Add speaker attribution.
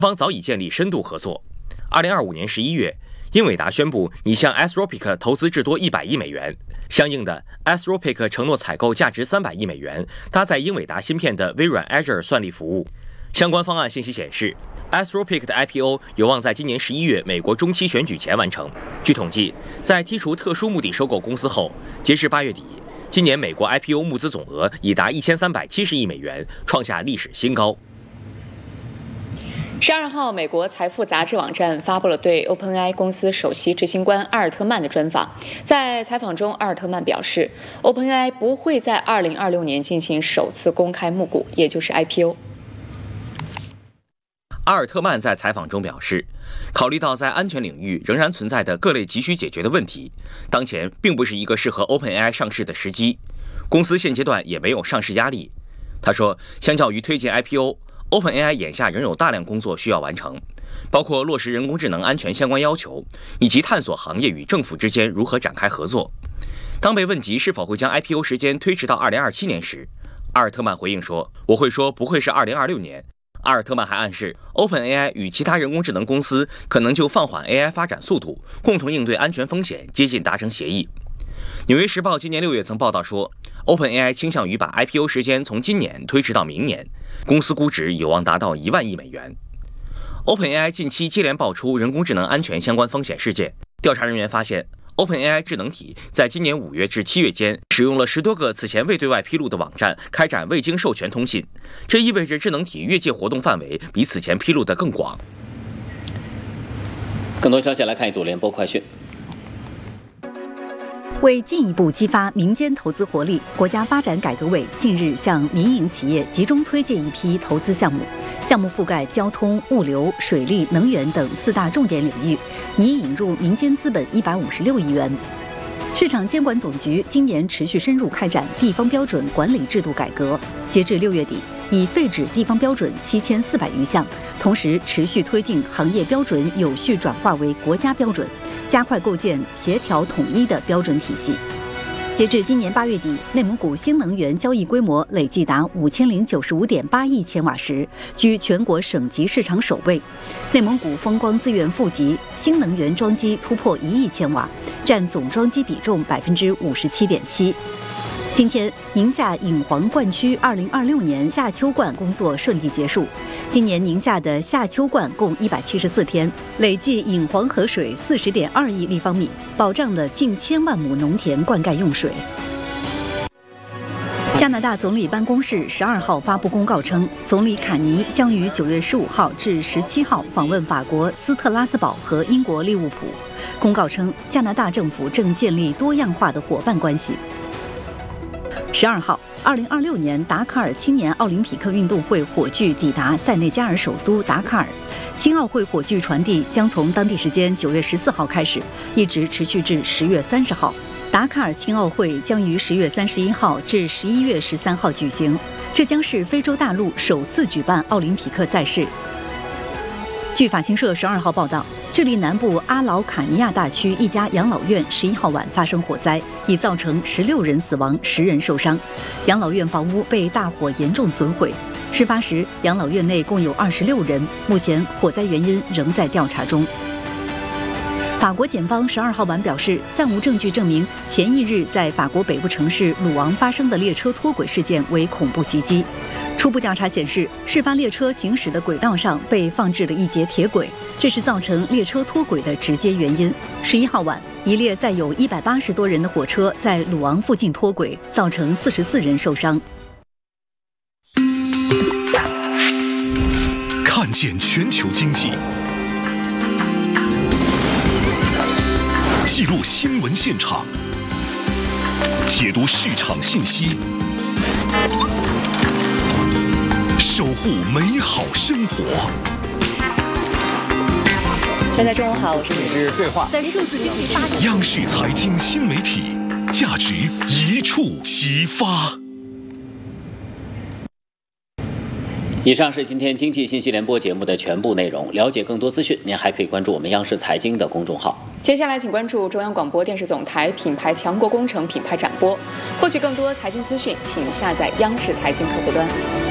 Speaker 1: 方早已建立深度合作。2025年11月，英伟达宣布拟向 Anthropic 投资至多100亿美元。相应的 ，Anthropic 承诺采购价值300亿美元搭载英伟达芯片的微软 Azure 算力服务。相关方案信息显示， Anthropic 的 IPO 有望在今年11月美国中期选举前完成。据统计，在剔除特殊目的收购公司后，截至8月底，今年美国 IPO 募资总额已达1370亿美元，创下历史新高。
Speaker 2: 12号，美国财富杂志网站发布了对 OpenAI 公司首席执行官阿尔特曼的专访。在采访中，阿尔特曼表示 ，OpenAI 不会在2026年进行首次公开募股，也就是 IPO。
Speaker 1: 阿尔特曼在采访中表示，考虑到在安全领域仍然存在的各类急需解决的问题，当前并不是一个适合 OpenAI 上市的时机，公司现阶段也没有上市压力。他说，相较于推进 IPO，OpenAI 眼下仍有大量工作需要完成，包括落实人工智能安全相关要求，以及探索行业与政府之间如何展开合作。当被问及是否会将 IPO 时间推迟到2027年时，阿尔特曼回应说：“我会说不会是2026年。”阿尔特曼还暗示 ，OpenAI 与其他人工智能公司可能就放缓 AI 发展速度，共同应对安全风险，接近达成协议。纽约时报今年6月曾报道说 ，OpenAI 倾向于把 IPO 时间从今年推迟到明年，公司估值有望达到1万亿美元。OpenAI 近期接连爆出人工智能安全相关风险事件，调查人员发现 ，OpenAI 智能体在今年5月至7月间，使用了10多个此前未对外披露的网站开展未经授权通信，这意味着智能体越界活动范围比此前披露的更广。
Speaker 3: 更多消息来看一组联播快讯。
Speaker 4: 为进一步激发民间投资活力，国家发展改革委近日向民营企业集中推荐一批投资项目，项目覆盖交通、物流、水利、能源等4大重点领域，拟引入民间资本156亿元。市场监管总局今年持续深入开展地方标准管理制度改革，截至6月底，已废止地方标准7400余项，同时持续推进行业标准有序转化为国家标准，加快构建协调统一的标准体系。截至今年8月底，内蒙古新能源交易规模累计达5095.8亿千瓦时，居全国省级市场首位。内蒙古风光资源富集，新能源装机突破1亿千瓦，占总装机比重57.7%。今天，宁夏引黄灌区2026年夏秋灌工作顺利结束。今年宁夏的夏秋灌共174天，累计引黄河水40.2亿立方米，保障了近1000万亩农田灌溉用水。加拿大总理办公室12号发布公告称，总理卡尼将于9月15号至17号访问法国斯特拉斯堡和英国利物浦。公告称，加拿大政府正建立多样化的伙伴关系。12号，2026年达喀尔青年奥林匹克运动会火炬抵达塞内加尔首都达喀尔。青奥会火炬传递将从当地时间9月14号开始，一直持续至10月30号。达喀尔青奥会将于10月31号至11月13号举行，这将是非洲大陆首次举办奥林匹克赛事。据法新社12号报道，智利南部阿劳卡尼亚大区一家养老院11号晚发生火灾，已造成16人死亡，10人受伤。养老院房屋被大火严重损毁。事发时，养老院内共有26人，目前火灾原因仍在调查中。法国检方12号晚表示，暂无证据证明前一日在法国北部城市鲁昂发生的列车脱轨事件为恐怖袭击。初步调查显示，事发列车行驶的轨道上被放置了一节铁轨，这是造成列车脱轨的直接原因。11号晚，一列载有180多人的火车在鲁昂附近脱轨，造成44人受伤。
Speaker 5: 看见全球经济，记录新闻现场，解读市场信息，守护美好生活。
Speaker 2: 大家中午好，我是
Speaker 6: 对话。
Speaker 4: 在数字经济发展，
Speaker 5: 央视财经新媒体，价值一触即发。
Speaker 3: 以上是今天经济信息联播节目的全部内容。了解更多资讯，您还可以关注我们央视财经的公众号。
Speaker 2: 接下来，请关注中央广播电视总台品牌强国工程品牌展播，获取更多财经资讯，请下载央视财经客户端。